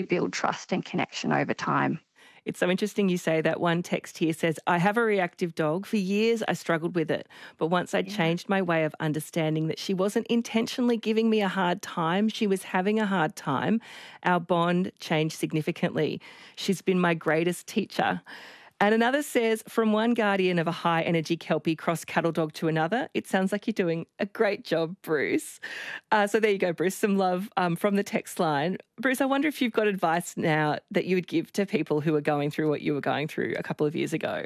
build trust and connection over time. It's so interesting you say that. One text here says, I have a reactive dog. For years I struggled with it. But once I changed my way of understanding that she wasn't intentionally giving me a hard time, she was having a hard time, our bond changed significantly. She's been my greatest teacher. And another says, from one guardian of a high-energy Kelpie cross cattle dog to another, it sounds like you're doing a great job, Bruce. So there you go, Bruce, some love from the text line. Bruce, I wonder if you've got advice now that you would give to people who are going through what you were going through a couple of years ago.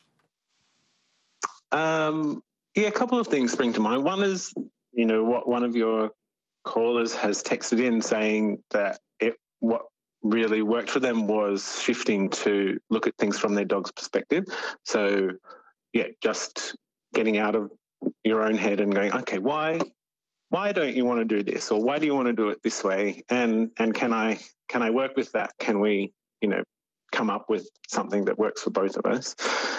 A couple of things spring to mind. One is, what one of your callers has texted in saying that what really worked for them was shifting to look at things from their dog's perspective. So, just getting out of your own head and going, okay, why don't you want to do this, or why do you want to do it this way? And can I work with that? Can we, come up with something that works for both of us?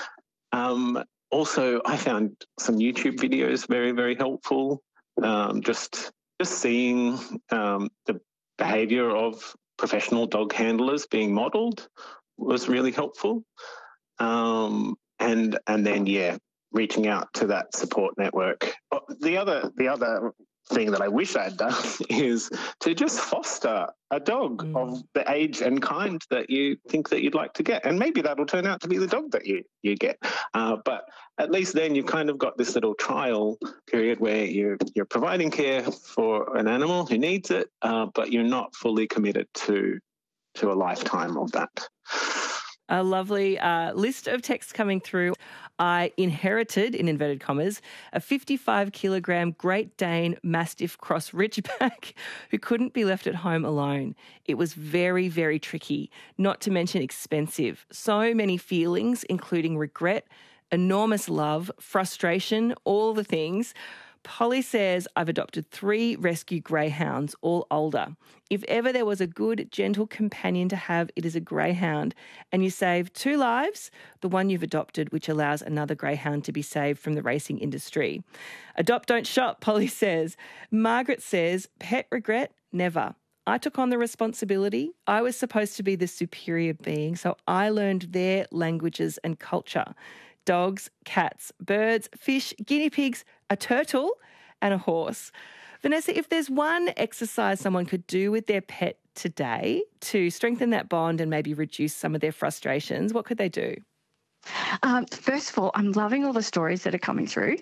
Also, I found some YouTube videos very, very helpful. Just seeing the behaviour of professional dog handlers being modelled was really helpful. And then, reaching out to that support network. The other thing that I wish I'd done is to just foster a dog of the age and kind that you think that you'd like to get. And maybe that'll turn out to be the dog that you get. But at least then you've kind of got this little trial period where you're providing care for an animal who needs it, but you're not fully committed to a lifetime of that. A lovely list of texts coming through. I inherited, in inverted commas, a 55-kilogram Great Dane Mastiff Cross Ridgeback who couldn't be left at home alone. It was very, very tricky, not to mention expensive. So many feelings, including regret, enormous love, frustration, all the things. Polly says, I've adopted 3 rescue greyhounds, all older. If ever there was a good, gentle companion to have, it is a greyhound. And you save 2 lives, the one you've adopted, which allows another greyhound to be saved from the racing industry. Adopt, don't shop, Polly says. Margaret says, pet regret, never. I took on the responsibility. I was supposed to be the superior being, so I learned their languages and culture. Dogs, cats, birds, fish, guinea pigs, a turtle and a horse. Vanessa, if there's one exercise someone could do with their pet today to strengthen that bond and maybe reduce some of their frustrations, what could they do? First of all, I'm loving all the stories that are coming through.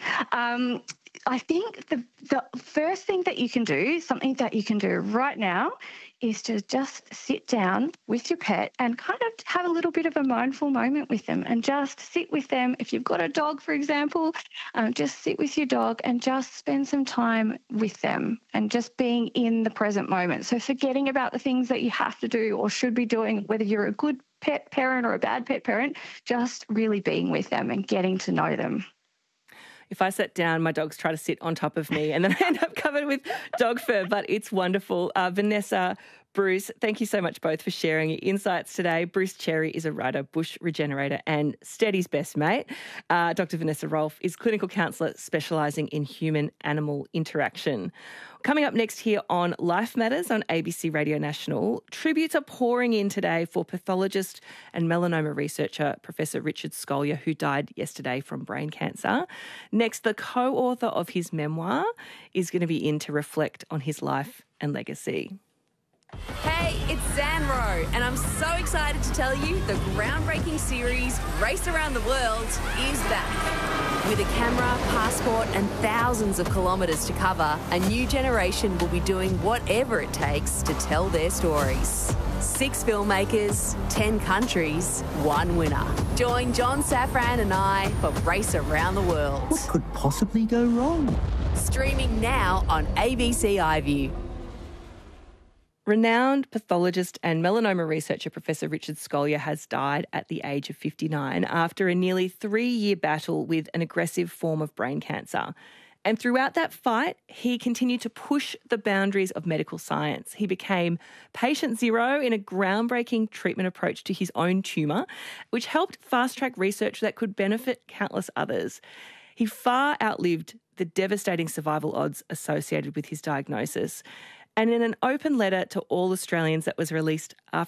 I think the first thing that you can do, something that you can do right now, is to just sit down with your pet and kind of have a little bit of a mindful moment with them and just sit with them. If you've got a dog, for example, just sit with your dog and just spend some time with them and just being in the present moment. So forgetting about the things that you have to do or should be doing, whether you're a good pet parent or a bad pet parent, just really being with them and getting to know them. If I sat down, my dogs try to sit on top of me and then I end up covered with dog fur, but it's wonderful. Vanessa, Bruce, thank you so much both for sharing your insights today. Bruce Cherry is a writer, bush regenerator and Steady's best mate. Dr. Vanessa Rolfe is clinical counsellor specialising in human-animal interaction. Coming up next here on Life Matters on ABC Radio National, tributes are pouring in today for pathologist and melanoma researcher Professor Richard Scolyer, who died yesterday from brain cancer. Next, the co-author of his memoir is going to be in to reflect on his life and legacy. Hey, it's Zanro, and I'm so excited to tell you the groundbreaking series Race Around the World is back. With a camera, passport and thousands of kilometres to cover, a new generation will be doing whatever it takes to tell their stories. 6 filmmakers, 10 countries, 1 winner. Join John Safran and I for Race Around the World. What could possibly go wrong? Streaming now on ABC iView. Renowned pathologist and melanoma researcher Professor Richard Scolyer has died at the age of 59 after a nearly 3-year battle with an aggressive form of brain cancer. And throughout that fight, he continued to push the boundaries of medical science. He became patient zero in a groundbreaking treatment approach to his own tumour, which helped fast-track research that could benefit countless others. He far outlived the devastating survival odds associated with his diagnosis. And in an open letter to all Australians that was released after